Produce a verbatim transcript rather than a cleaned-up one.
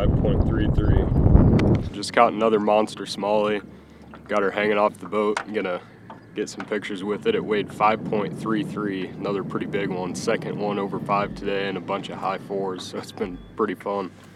five point three three. Just caught another monster smallie. Got her hanging off the boat. I'm gonna get some pictures with it. It weighed five point three three, another pretty big one. Second one over five today and a bunch of high fours, so it's been pretty fun.